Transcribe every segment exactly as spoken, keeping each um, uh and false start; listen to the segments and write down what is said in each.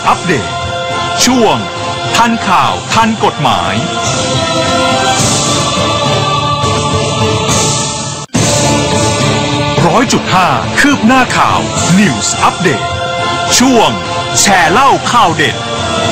อัปเดตช่วงทันข่าวทันกฎหมายร้อยจุดห้าคืบหน้าข่าว News อัปเดตช่วงแชร์เล่าข่าวเด็ด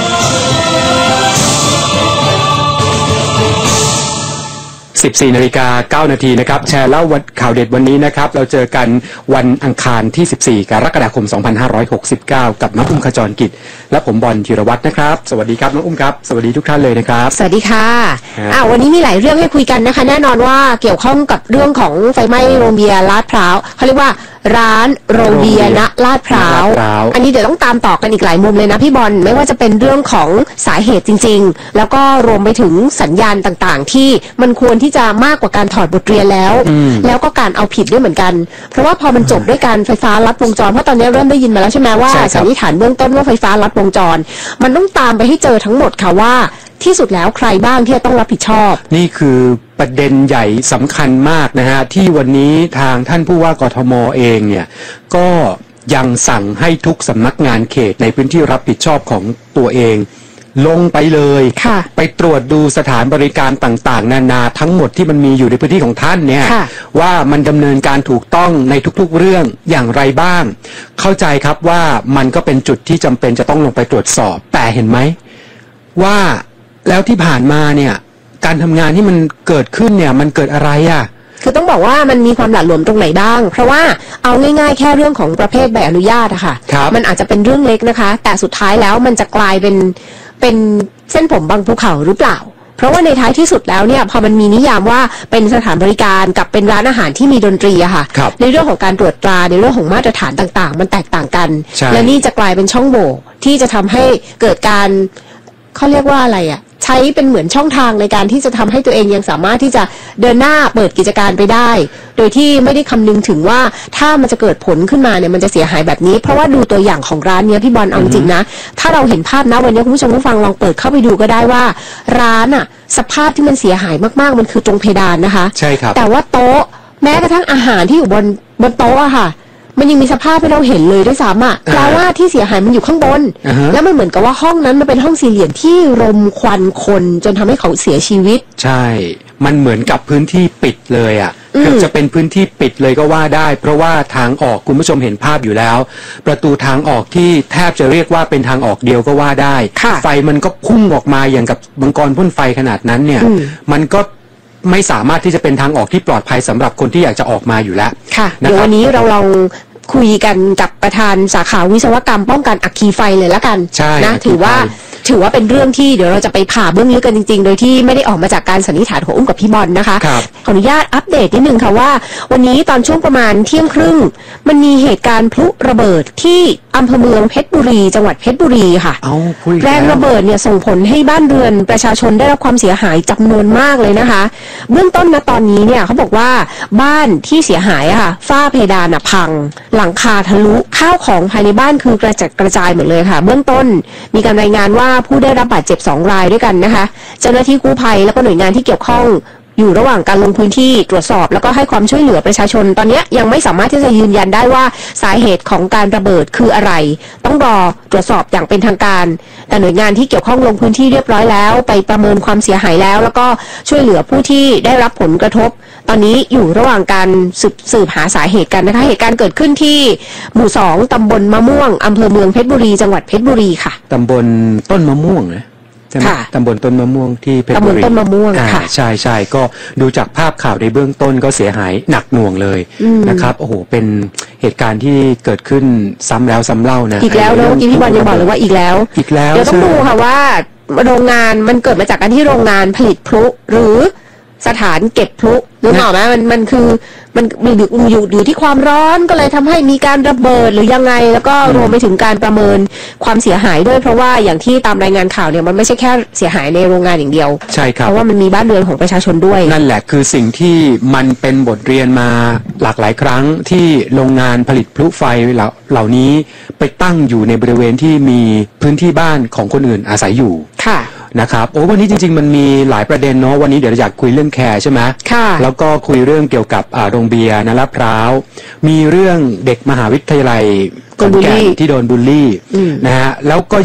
สิบสี่นาฬิกาเก้านาทีนะครับแชร์เล่าข่าวเด็ดวันนี้นะครับเราเจอกันวันอังคารที่สิบสี่กรกฎาคมสองพันห้าร้อยหกสิบเก้ากับน้องอุ้มขจรกิจและผมบอลธีรวัฒน์นะครับสวัสดีครับน้องอุ้มครับสวัสดีทุกท่านเลยนะครับสวัสดีค่ะอ้าววันนี้มีหลายเรื่องให้คุยกันนะคะแน่นอนว่าเกี่ยวข้องกับเรื่องของไฟไหม้โรงเบียร์ลาดพร้าวเขาเรียกว่าร้านโรงเบียร์ณลาดพร้าวอันนี้เดี๋ยวต้องตามต่อกันอีกหลายมุมเลยนะพี่บอลไม่ว่าจะเป็นเรื่องของสาเหตุจริงๆแล้วก็รวมไปถึงสัญญาณต่างๆที่มันควรที่จะมากกว่าการถอดบทเรียนแล้วแล้วก็การเอาผิดด้วยเหมือนกันเพราะว่าพอมันจบด้วยการไฟฟ้าลัดวงจรเพราะตอนนี้เริ่มได้ยินมาแล้วใช่ไหมว่าสันนิษฐานเบื้องต้นว่าไฟฟ้าลัดวงจรมันต้องตามไปให้เจอทั้งหมดค่ะว่าที่สุดแล้วใครบ้างที่จะต้องรับผิดชอบนี่คือประเด็นใหญ่สำคัญมากนะฮะที่วันนี้ทางท่านผู้ว่ากทมเองเนี่ยก็ยังสั่งให้ทุกสำนักงานเขตในพื้นที่รับผิดชอบของตัวเองลงไปเลยไปตรวจดูสถานบริการต่างๆนานาทั้งหมดที่มันมีอยู่ในพื้นที่ของท่านเนี่ยว่ามันดำเนินการถูกต้องในทุกๆเรื่องอย่างไรบ้างเข้าใจครับว่ามันก็เป็นจุดที่จำเป็นจะต้องลงไปตรวจสอบแต่เห็นไหมว่าแล้วที่ผ่านมาเนี่ยการทำงานที่มันเกิดขึ้นเนี่ยมันเกิดอะไรอ่ะคือต้องบอกว่ามันมีความหละหลวมตรงไหนบ้างเพราะว่าเอาง่ายๆแค่เรื่องของประเภทใบอนุญาตอะค่ะมันอาจจะเป็นเรื่องเล็กนะคะแต่สุดท้ายแล้วมันจะกลายเป็นเป็นเส้นผมบางภูเขาหรือเปล่าเพราะว่าในท้ายที่สุดแล้วเนี่ยพอมันมีนิยามว่าเป็นสถานบริการกับเป็นร้านอาหารที่มีดนตรีอะค่ะในเรื่องของการตรวจตราในเรื่องของมาตรฐานต่างๆมันแตกต่างกันและนี่จะกลายเป็นช่องโหว่ที่จะทำให้เกิดการเขาเรียกว่าอะไรอะใช้เป็นเหมือนช่องทางในการที่จะทำให้ตัวเองยังสามารถที่จะเดินหน้าเปิดกิจการไปได้โดยที่ไม่ได้คำนึงถึงว่าถ้ามันจะเกิดผลขึ้นมาเนี่ยมันจะเสียหายแบบนี้เพราะว่าดูตัวอย่างของร้านเนี้ยพี่บอลเอาจริงนะถ้าเราเห็นภาพนะวันนี้คุณผู้ชมผู้ฟังลองเปิดเข้าไปดูก็ได้ว่าร้านอะสภาพที่มันเสียหายมากๆมันคือตรงเพดานนะคะใช่ครับแต่ว่าโต๊ะแม้กระทั่งอาหารที่อยู่บนบนโต๊ะอะค่ะมันยังมีสภาพให้เราเห็นเลยด้วยซ้ำอ่ะแปลว่าที่เสียหายมันอยู่ข้างบน uh-huh. แล้วมันเหมือนกับว่าห้องนั้นมันเป็นห้องสี่เหลี่ยมที่รมควันคนจนทำให้เขาเสียชีวิตใช่มันเหมือนกับพื้นที่ปิดเลยอ่ะเกือบจะเป็นพื้นที่ปิดเลยก็ว่าได้เพราะว่าทางออกคุณผู้ชมเห็นภาพอยู่แล้วประตูทางออกที่แทบจะเรียกว่าเป็นทางออกเดียวก็ว่าได้ไฟมันก็พุ่งออกมาอย่างกับมังกรพ่นไฟขนาดนั้นเนี่ยมันก็ไม่สามารถที่จะเป็นทางออกที่ปลอดภัยสำหรับคนที่อยากจะออกมาอยู่แล้วค่ะเดี๋ยววันนี้เราลองคุยกันกับประธานสาขาวิศวกรรมป้องกันอัคคีไฟเลยละกันนะถือว่าถือว่าเป็นเรื่องที่เดี๋ยวเราจะไปผ่าเบื้องลึกกันจริงๆโดยที่ไม่ได้ออกมาจากการสันนิษฐานของอุ้มกับพี่บอลนะคะขออนุญาตอัปเดตนิดนึงค่ะว่าวันนี้ตอนช่วงประมาณเที่ยงครึ่งมันมีเหตุการณ์พลุระเบิดที่อำเภอเมืองเพชรบุรีจังหวัดเพชรบุรีค่ะแรงระเบิดเนี่ยส่งผลให้บ้านเรือนประชาชนได้รับความเสียหายจำนวนมากเลยนะคะเบื้องต้นนะตอนนี้เนี่ยเขาบอกว่าบ้านที่เสียหายอะค่ะฝ้าเพดานพังหลังคาทะลุข้าวของภายในบ้านคือกระจัดกระจายหมดเลยค่ะเบื้องต้นมีการรายงานว่าผู้ได้รับบาดเจ็บสองรายด้วยกันนะคะเจ้าหน้าที่กู้ภัยแล้วก็หน่วยงานที่เกี่ยวข้องอยู่ระหว่างการลงพื้นที่ตรวจสอบแล้วก็ให้ความช่วยเหลือประชาชนตอนนี้ยังไม่สามารถที่จะยืนยันได้ว่าสาเหตุของการระเบิดคืออะไรต้องรอตรวจสอบอย่างเป็นทางการแต่หน่วยงานที่เกี่ยวข้องลงพื้นที่เรียบร้อยแล้วไปประเมินความเสียหายแล้วแล้วก็ช่วยเหลือผู้ที่ได้รับผลกระทบตอนนี้อยู่ระหว่างการสืบสืบหาสาเหตุกันนะคะเหตุการณ์เกิดขึ้นที่หมู่สองตำบลมะม่วงอำเภอเมืองเพชรบุรีจังหวัดเพชรบุรีค่ะตำบลต้นมะม่วงนะใช่ไหมตำบลต้นมะม่วงที่เพชรบุรีตำบลต้นมะม่วงค่ะใช่ใช่ก็ดูจากภาพข่าวในเบื้องต้นก็เสียหายหนักหน่วงเลยนะครับโอ้โหเป็นเหตุการณ์ที่เกิดขึ้นซ้ำแล้วซ้ำเล่านะอีกแล้วเนาะที่พี่บอลยังบอกเลยว่าอีกแล้วอีกแล้วเดี๋ยวต้องดูค่ะว่าโรงงานมันเกิดมาจากการที่โรงงานผลิตพลุหรือสถานเก็บพลุหรือเปล่าไหมมันมันคือมันอยู่อยู่อยู่ที่ความร้อนก็เลยทำให้มีการระเบิดหรือยังไงแล้วก็รวมไปถึงการประเมินความเสียหายด้วยเพราะว่าอย่างที่ตามรายงานข่าวเนี่ยมันไม่ใช่แค่เสียหายในโรงงานอย่างเดียวใช่ครับเพราะว่ามันมีบ้านเรือนของประชาชนด้วยนั่นแหละคือสิ่งที่มันเป็นบทเรียนมาหลากหลายครั้งที่โรงงานผลิตพลุไฟเหล่านี้ไปตั้งอยู่ในบริเวณที่มีพื้นที่บ้านของคนอื่นอาศัยอยู่ค่ะนะครับโอ้วันนี้จริงๆมันมีหลายประเด็นเนาะวันนี้เดี๋ยวอยากคุยเรื่องแคร์ใช่ไหมค่ะแล้วก็คุยเรื่องเกี่ยวกับโรงเบียร์นะลาดพร้าวมีเรื่องเด็กมหาวิทยาลัยขอนแก่นที่โดนบูลลี่นะฮะแล้วก็